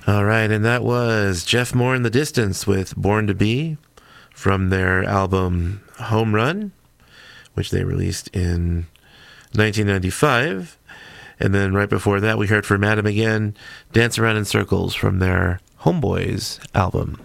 All right, and that was Jeff Moore in the Distance with Born to Be from their album Home Run, which they released in 1995. And then right before that, we heard from Adam again, Dance Around in Circles from their Homeboys album.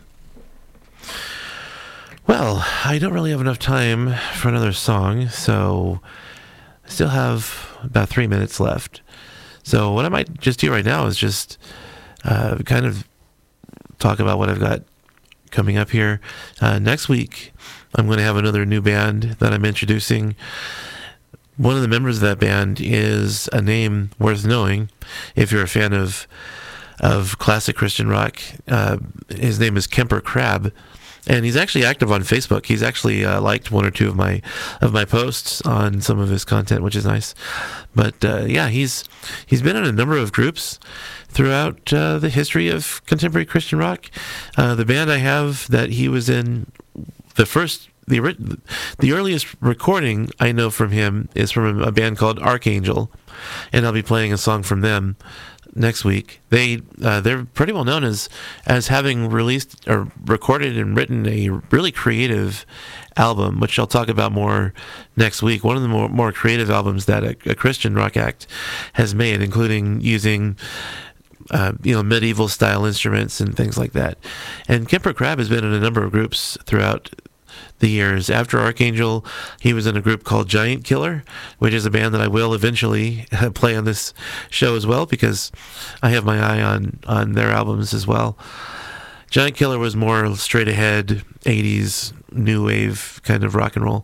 Well, I don't really have enough time for another song, so I still have about 3 minutes left. So what I might just do right now is just kind of talk about what I've got coming up here. Next week, I'm going to have another new band that I'm introducing. One of the members of that band is a name worth knowing if you're a fan of classic Christian rock. His name is Kemper Crab, and he's actually active on Facebook. He's actually liked one or two of my posts on some of his content, which is nice. But yeah, he's been in a number of groups throughout the history of contemporary Christian rock. The band I have that he was in, the earliest recording I know from him is from a band called Archangel, and I'll be playing a song from them next week. They're pretty well known as having released or recorded and written a really creative album, which I'll talk about more next week. One of the more creative albums that a Christian rock act has made, including using medieval style instruments and things like that. And Kemper Crab has been in a number of groups throughout the years. After Archangel, he was in a group called Giant Killer, which is a band that I will eventually play on this show as well, because I have my eye on their albums as well. Giant Killer was more straight ahead 80s new wave kind of rock and roll.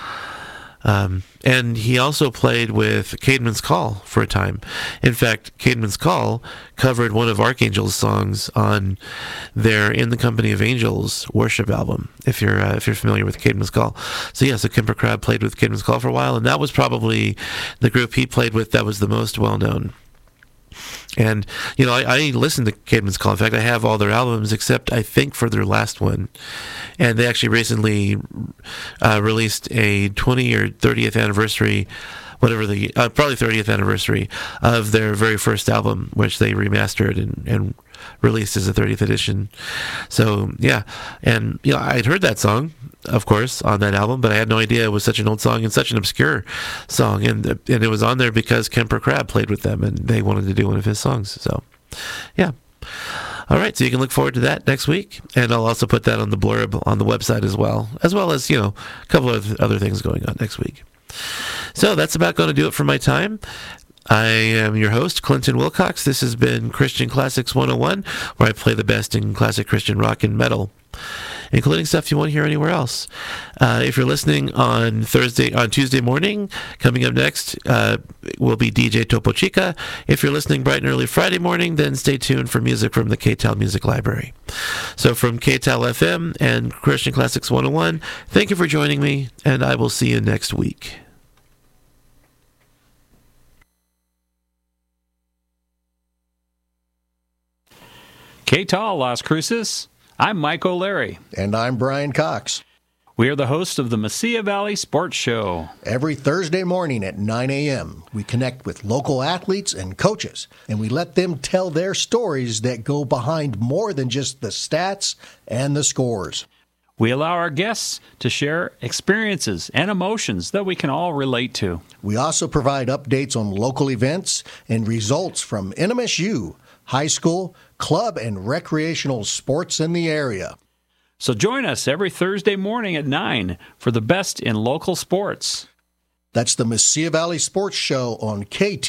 And he also played with Caedmon's Call for a time. In fact, Caedmon's Call covered one of Archangel's songs on their In the Company of Angels worship album, if you're familiar with Caedmon's Call. So Kemper Crab played with Caedmon's Call for a while, and that was probably the group he played with that was the most well-known. And, I listened to Caedmon's Call. In fact, I have all their albums except, I think, for their last one. And they actually recently released a 20 or 30th anniversary, probably 30th anniversary of their very first album, which they remastered and released as a 30th edition. So, yeah. And, I'd heard that song, of course, on that album, but I had no idea it was such an old song and such an obscure song. And it was on there because Kemper Crab played with them and they wanted to do one of his songs. So, yeah. All right, so you can look forward to that next week. And I'll also put that on the blurb on the website as well as, a couple of other things going on next week. So that's about going to do it for my time. I am your host, Clinton Wilcox. This has been Christian Classics 101, where I play the best in classic Christian rock and metal, including stuff you won't hear anywhere else. If you're listening on Tuesday morning, coming up next will be DJ Topo Chica. If you're listening bright and early Friday morning, then stay tuned for music from the KTAL Music Library. So from KTAL FM and Christian Classics 101, thank you for joining me, and I will see you next week. KTAL Las Cruces, I'm Mike O'Leary. And I'm Brian Cox. We are the hosts of the Mesilla Valley Sports Show. Every Thursday morning at 9 a.m., we connect with local athletes and coaches, and we let them tell their stories that go behind more than just the stats and the scores. We allow our guests to share experiences and emotions that we can all relate to. We also provide updates on local events and results from NMSU, high school, club, and recreational sports in the area. So join us every Thursday morning at 9 for the best in local sports. That's the Mesilla Valley Sports Show on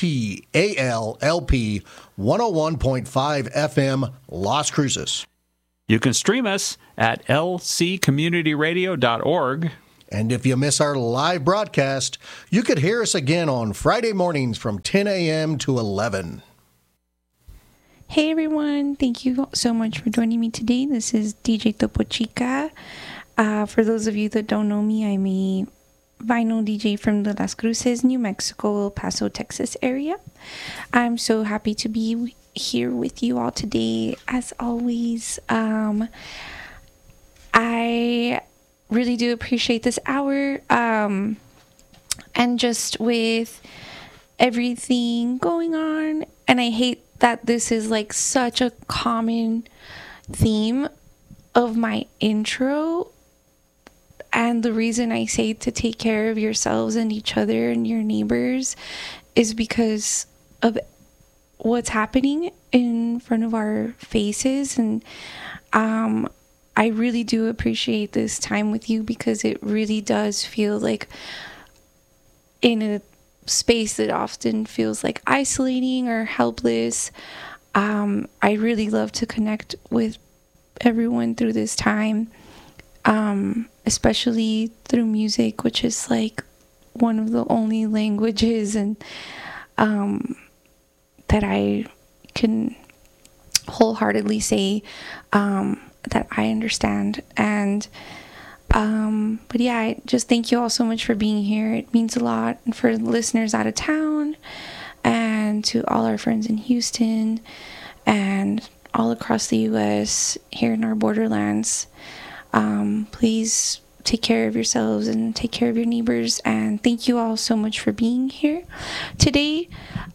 KTALLP 101.5 FM, Las Cruces. You can stream us at lccommunityradio.org. And if you miss our live broadcast, you could hear us again on Friday mornings from 10 a.m. to 11. Hey everyone, thank you so much for joining me today. This is DJ Topo Chica. For those of you that don't know me, I'm a vinyl DJ from the Las Cruces, New Mexico, El Paso, Texas area. I'm so happy to be here with you all today. As always, I really do appreciate this hour. And just with everything going on, and I hate that this is like such a common theme of my intro. And the reason I say to take care of yourselves and each other and your neighbors is because of what's happening in front of our faces. And I really do appreciate this time with you, because it really does feel like in a space that often feels like isolating or helpless. I really love to connect with everyone through this time, especially through music, which is like one of the only languages and that I can wholeheartedly say that I understand. And but yeah, I just thank you all so much for being here. It means a lot. And for listeners out of town, and to all our friends in Houston and all across the U.S. here in our borderlands, please take care of yourselves and take care of your neighbors. And thank you all so much for being here today.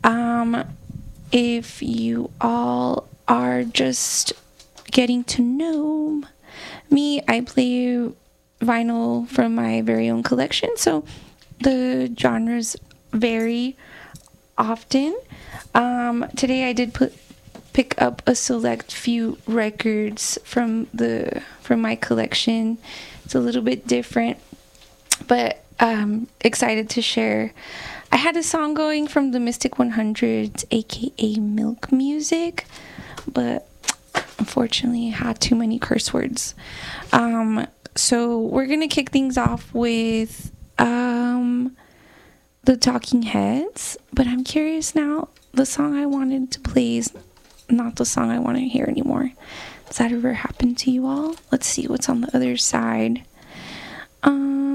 If you all are just getting to know me, I play vinyl from my very own collection, so the genres vary often. Today I did pick up a select few records from my collection. It's a little bit different, but excited to share. I had a song going from the Mystic 100s, aka Milk Music, but unfortunately I had too many curse words. So we're gonna kick things off with the Talking Heads, but I'm curious now, the song I wanted to play is not the song I want to hear anymore. Does that ever happen to you all? Let's see what's on the other side. I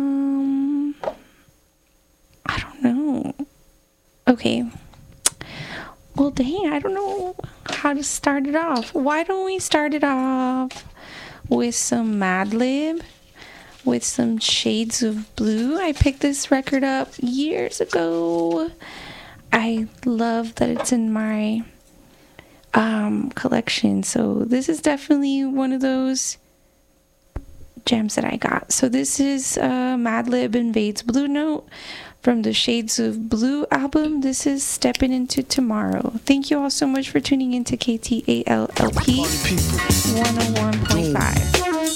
don't know. Okay. Well, dang, I don't know how to start it off. Why don't we start it off with some Madlib, with some Shades of Blue. I picked this record up years ago. I love that it's in my collection. So this is definitely one of those gems that I got. So this is Madlib Invades Blue Note from the Shades of Blue album. This is Stepping Into Tomorrow. Thank you all so much for tuning into KTAL LP 101.5.